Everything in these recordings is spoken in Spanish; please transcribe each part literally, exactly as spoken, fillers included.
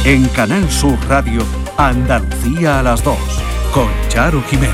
En Canal Sur Radio, Andalucía a las dos, con Charo Jiménez.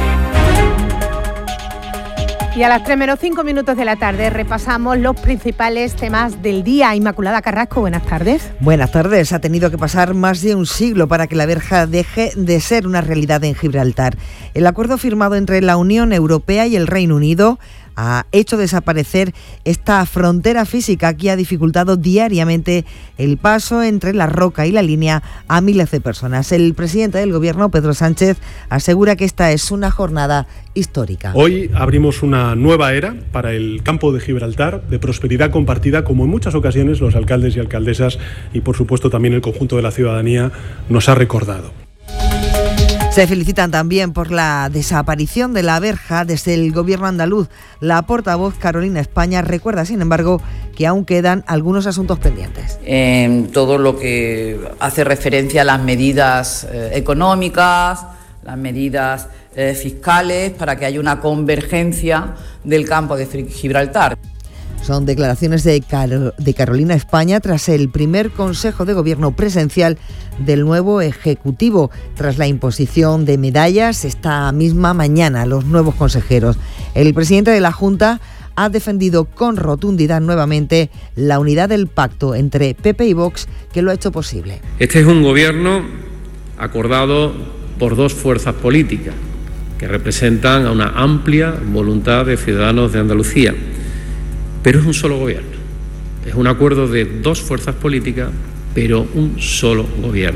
Y a las tres menos cinco minutos de la tarde repasamos los principales temas del día. Inmaculada Carrasco, buenas tardes. Buenas tardes. Ha tenido que pasar más de un siglo para que la verja deje de ser una realidad en Gibraltar. El acuerdo firmado entre la Unión Europea y el Reino Unido ha hecho desaparecer esta frontera física que ha dificultado diariamente el paso entre la roca y la línea a miles de personas. El presidente del Gobierno, Pedro Sánchez, asegura que esta es una jornada histórica. Hoy abrimos una nueva era para el campo de Gibraltar, de prosperidad compartida, como en muchas ocasiones los alcaldes y alcaldesas y, por supuesto, también el conjunto de la ciudadanía nos ha recordado. Se felicitan también por la desaparición de la verja desde el Gobierno andaluz. La portavoz Carolina España recuerda, sin embargo, que aún quedan algunos asuntos pendientes. En todo lo que hace referencia a las medidas eh, económicas, las medidas eh, fiscales, para que haya una convergencia del campo de Gibraltar. Son declaraciones de, Car- de Carolina España tras el primer Consejo de Gobierno presencial del nuevo Ejecutivo, tras la imposición de medallas esta misma mañana a los nuevos consejeros. El presidente de la Junta ha defendido con rotundidad nuevamente la unidad del pacto entre P P y Vox, que lo ha hecho posible. Este es un gobierno acordado por dos fuerzas políticas que representan a una amplia voluntad de ciudadanos de Andalucía. Pero es un solo gobierno, es un acuerdo de dos fuerzas políticas, pero un solo gobierno.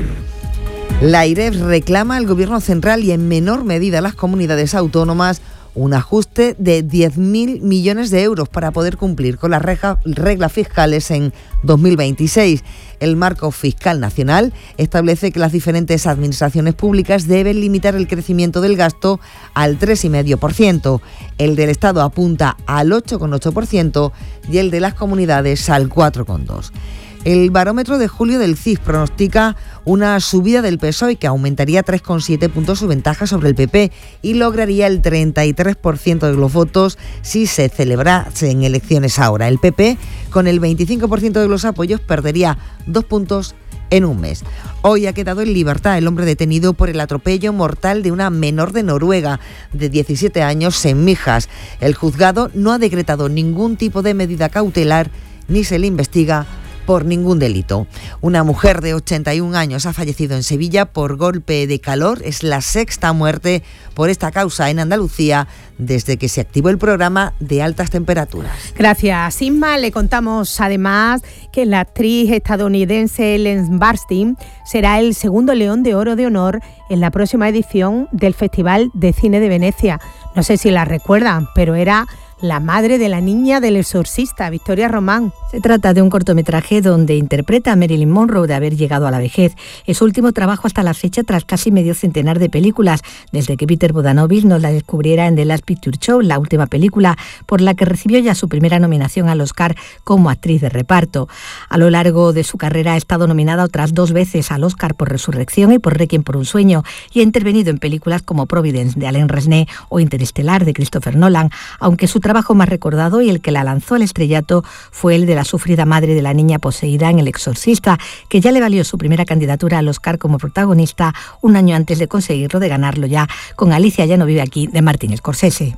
La AIREF reclama al Gobierno central y en menor medida a las comunidades autónomas un ajuste de diez mil millones de euros para poder cumplir con las reglas fiscales en dos mil veintiséis. El marco fiscal nacional establece que las diferentes administraciones públicas deben limitar el crecimiento del gasto al tres coma cinco por ciento. El del Estado apunta al ocho coma ocho por ciento y el de las comunidades al cuatro coma dos por ciento. El barómetro de julio del C I S pronostica una subida del P S O E que aumentaría tres coma siete puntos su ventaja sobre el P P y lograría el treinta y tres por ciento de los votos si se celebrasen elecciones ahora. El P P, con el veinticinco por ciento de los apoyos, perdería dos puntos en un mes. Hoy ha quedado en libertad el hombre detenido por el atropello mortal de una menor de Noruega de diecisiete años en Mijas. El juzgado no ha decretado ningún tipo de medida cautelar ni se le investiga por ningún delito. Una mujer de ochenta y un años ha fallecido en Sevilla por golpe de calor. Es la sexta muerte por esta causa en Andalucía desde que se activó el programa de altas temperaturas. Gracias, Isma. Le contamos además que la actriz estadounidense Ellen Burstyn será el segundo León de Oro de Honor en la próxima edición del Festival de Cine de Venecia. No sé si la recuerdan, pero era la madre de la niña del exorcista, Victoria Román. Se trata de un cortometraje donde interpreta a Marilyn Monroe de haber llegado a la vejez. Es su último trabajo hasta la fecha tras casi medio centenar de películas, desde que Peter Bogdanovich nos la descubriera en The Last Picture Show, la última película por la que recibió ya su primera nominación al Oscar como actriz de reparto. A lo largo de su carrera ha estado nominada otras dos veces al Oscar por Resurrección y por Requiem por un sueño, y ha intervenido en películas como Providence de Alain Resnais o Interestelar de Christopher Nolan, aunque su trabajo más recordado y el que la lanzó al estrellato fue el de la sufrida madre de la niña poseída en El exorcista, que ya le valió su primera candidatura al Oscar como protagonista un año antes de conseguirlo, de ganarlo ya con Alicia ya no vive aquí, de Martin Scorsese.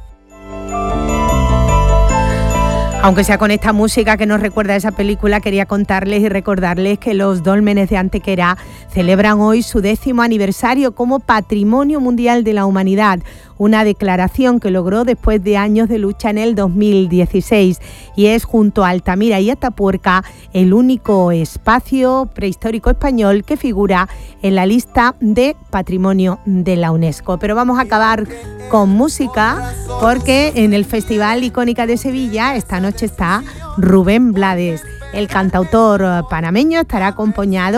Aunque sea con esta música que nos recuerda a esa película, quería contarles y recordarles que los dólmenes de Antequera celebran hoy su décimo aniversario como Patrimonio Mundial de la Humanidad, una declaración que logró después de años de lucha en el dos mil dieciséis, y es, junto a Altamira y Atapuerca, el único espacio prehistórico español que figura en la lista de Patrimonio de la UNESCO. Pero vamos a acabar con música, porque en el Festival Icónica de Sevilla esta noche está Rubén Blades. El cantautor panameño estará acompañado